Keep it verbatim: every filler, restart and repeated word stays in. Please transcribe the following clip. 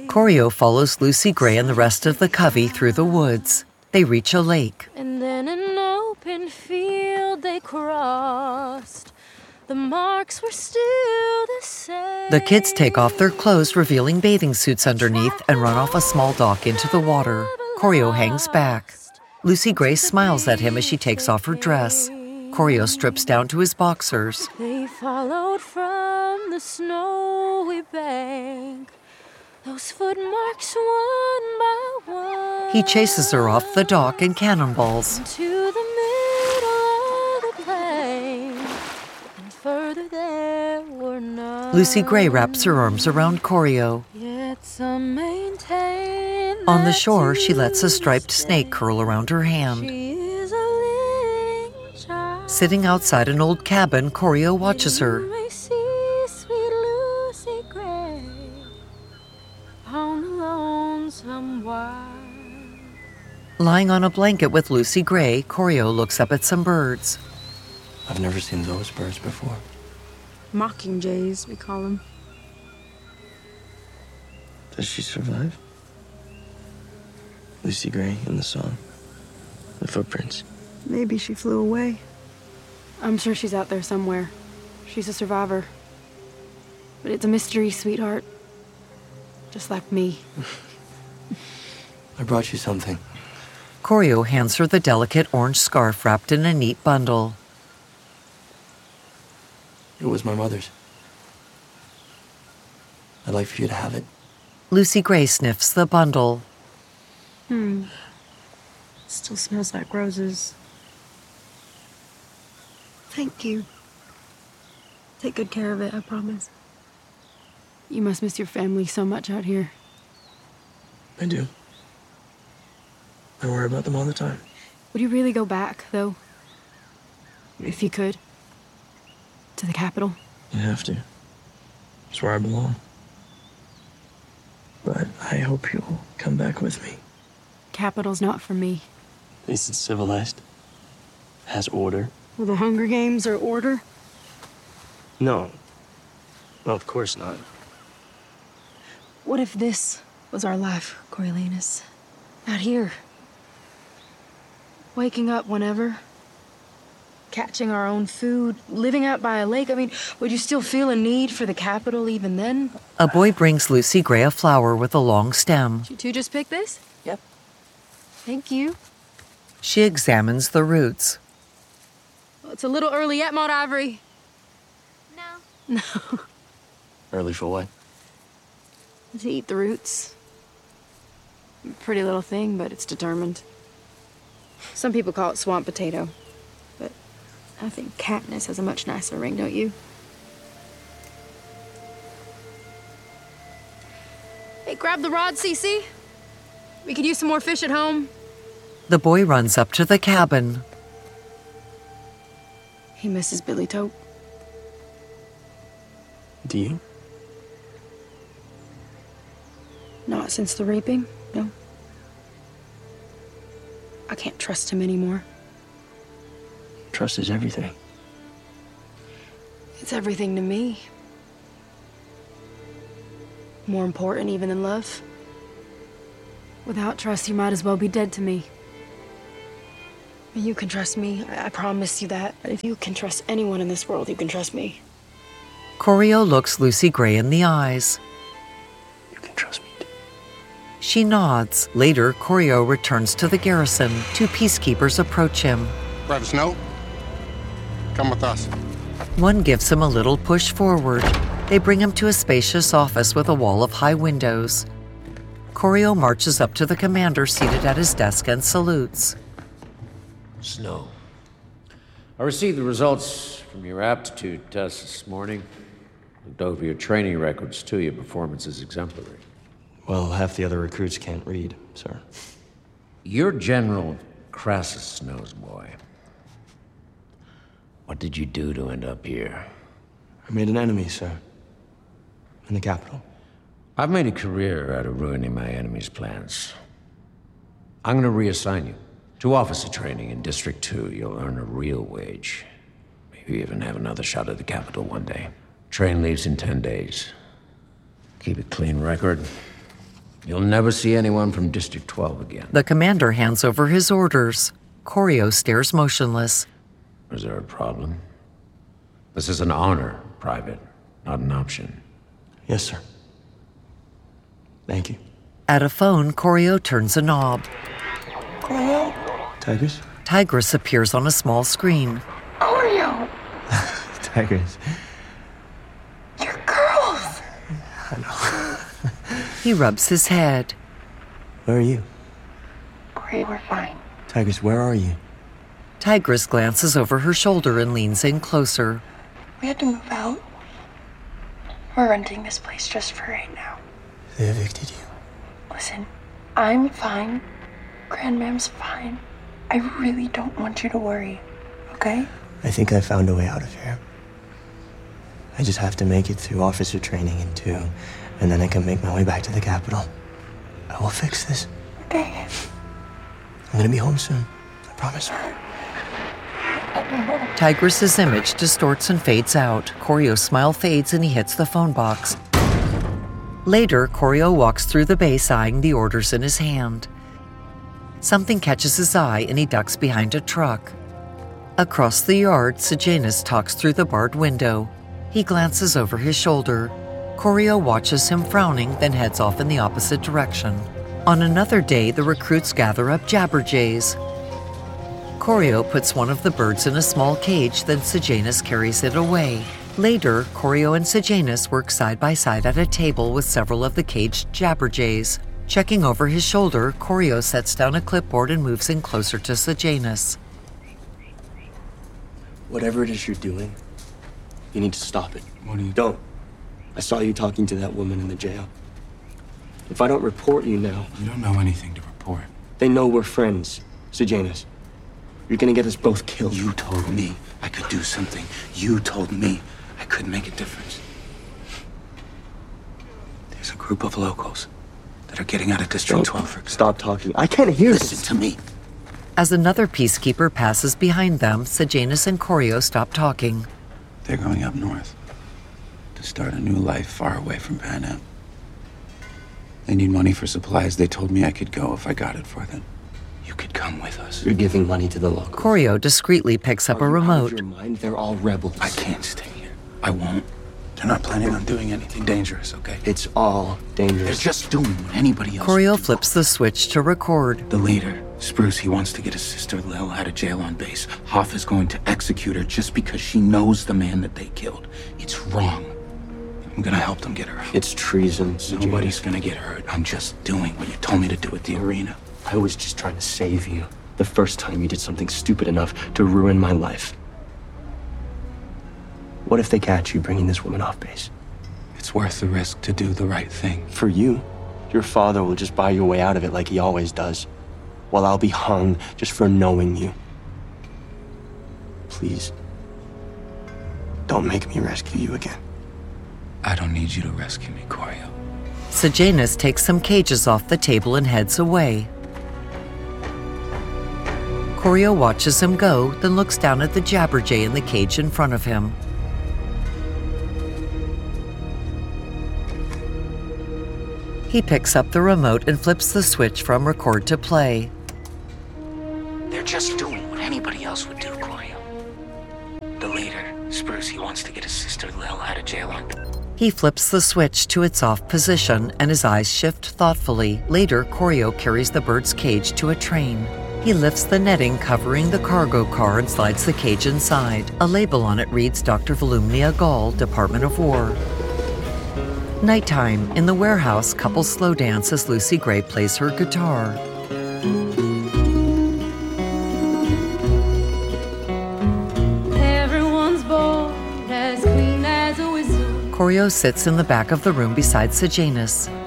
Corio follows Lucy Gray and the rest of the covey through the woods. They reach a lake. And then an open field they crossed. The marks were still the same. The kids take off their clothes, revealing bathing suits underneath, and run off a small dock into the water. Corio hangs back. Lucy Gray smiles at him as she takes off her dress. Corio strips down to his boxers. They followed from the snowy bank, those footmarks one by one. He chases her off the dock and cannonballs. To the middle of the plain, and further there were none. Lucy Gray wraps her arms around Corio. Yet some maintain On the shore, she lets a striped snake curl around her hand. she is a living child. Sitting outside an old cabin, Corio watches her. You may see sweet Lucy Gray on the lonesome wild. Lying on a blanket with Lucy Gray, Corio looks up at some birds. I've never seen those birds before. Mockingjays, we call them. Does she survive? Lucy Gray in the song. The footprints. Maybe she flew away. I'm sure she's out there somewhere. She's a survivor. But it's a mystery, sweetheart. Just like me. I brought you something. Corio hands her the delicate orange scarf wrapped in a neat bundle. It was my mother's. I'd like for you to have it. Lucy Gray sniffs the bundle. Hmm. Still smells like roses. Thank you. Take good care of it, I promise. You must miss your family so much out here. I do. I worry about them all the time. Would you really go back, though? If you could? To the capital? You have to. It's where I belong. But I hope you'll come back with me. Capital's not for me. At least it's civilized. Has order. Well, the Hunger Games are order? No. Well, of course not. What if this was our life, Coriolanus? Out here. Waking up whenever. Catching our own food. Living out by a lake. I mean, would you still feel a need for the capital even then? A boy brings Lucy Gray a flower with a long stem. Did you two just pick this? Yep. Thank you. She examines the roots. Well, it's a little early yet, Maud Ivory. No. No. Early for what? To eat the roots. Pretty little thing, but it's determined. Some people call it swamp potato, but I think Katniss has a much nicer ring, don't you? Hey, grab the rod, Cece. We could use some more fish at home. The boy runs up to the cabin. He misses Billy Tope. Do you? Not since the reaping, no. I can't trust him anymore. Trust is everything. It's everything to me. More important even than love. Without trust, you might as well be dead to me. You can trust me, I, I promise you that. If you can trust anyone in this world, you can trust me. Corio looks Lucy Gray in the eyes. You can trust me too. She nods. Later, Corio returns to the garrison. Two peacekeepers approach him. Brother Snow, come with us. One gives him a little push forward. They bring him to a spacious office with a wall of high windows. Corio marches up to the commander seated at his desk and salutes. Snow. I received the results from your aptitude test this morning. Looked over your training records, too. Your performance is exemplary. Well, half the other recruits can't read, sir. You're General Crassus Snow's boy. What did you do to end up here? I made an enemy, sir. In the capital. I've made a career out of ruining my enemy's plans. I'm gonna reassign you to officer training in District two. You'll earn a real wage. Maybe even have another shot at the capital one day. Train leaves in ten days. Keep a clean record. You'll never see anyone from District twelve again. The commander hands over his orders. Corio stares motionless. Is there a problem? This is an honor, Private, not an option. Yes, sir. Thank you. At a phone, Corio turns a knob. Corio? Tigris? Tigris appears on a small screen. Corio! Tigris. You're girls! I know. He rubs his head. Where are you? Corio, we're fine. Tigris, where are you? Tigris glances over her shoulder and leans in closer. We had to move out. We're renting this place just for right now. They evicted you. Listen, I'm fine. Grandmam's fine. I really don't want you to worry, okay? I think I found a way out of here. I just have to make it through officer training in two, and then I can make my way back to the capital. I will fix this. Okay. I'm gonna be home soon. I promise. Tigris's image distorts and fades out. Corio's smile fades and he hits the phone box. Later, Corio walks through the base eyeing the orders in his hand. Something catches his eye and he ducks behind a truck. Across the yard, Sejanus talks through the barred window. He glances over his shoulder. Corio watches him frowning, then heads off in the opposite direction. On another day, the recruits gather up jabberjays. Corio puts one of the birds in a small cage, then Sejanus carries it away. Later, Corio and Sejanus work side by side at a table with several of the caged jabberjays. Checking over his shoulder, Corio sets down a clipboard and moves in closer to Sejanus. Whatever it is you're doing, you need to stop it. What do you... Don't. I saw you talking to that woman in the jail. If I don't report you now... You don't know anything to report. They know we're friends, Sejanus. You're gonna get us both killed. You told me I could do something. You told me I could make a difference. There's a group of locals that are getting out of District Don't twelve, for example. Stop talking. I can't hear Listen this. to me. As another peacekeeper passes behind them, Sejanus and Corio stop talking. They're going up north to start a new life far away from Pan Am. They need money for supplies. They told me I could go if I got it for them. You could come with us. You're giving money to the locals. Corio discreetly picks up a Are you out of remote. your mind? They're all rebels. I can't stay here. I won't. They're not planning on doing anything dangerous, okay? It's all They're dangerous. just doing what anybody else Corio would do. flips the switch to record. The leader, Spruce, he wants to get his sister Lil out of jail on base. Hoff is going to execute her just because she knows the man that they killed. It's wrong. I'm gonna help them get her out. It's treason, Sejanus. Nobody's gonna get hurt. I'm just doing what you told me to do at the arena. I was just trying to save you. The first time you did something stupid enough to ruin my life. What if they catch you bringing this woman off base? It's worth the risk to do the right thing. For you, your father will just buy your way out of it like he always does, while I'll be hung just for knowing you. Please, don't make me rescue you again. I don't need you to rescue me, Corio. Sejanus takes some cages off the table and heads away. Corio watches him go, then looks down at the jabberjay in the cage in front of him. He picks up the remote and flips the switch from record to play. They're just doing what anybody else would do, Corio. The leader, Spruce, he wants to get his sister Lil out of jail on... He flips the switch to its off position and his eyes shift thoughtfully. Later, Corio carries the bird's cage to a train. He lifts the netting covering the cargo car and slides the cage inside. A label on it reads Doctor Volumnia Gall, Department of War. Nighttime. In the warehouse, couples slow dance as Lucy Gray plays her guitar. Everyone's bold, as clean as a whistle. Corio sits in the back of the room beside Sejanus.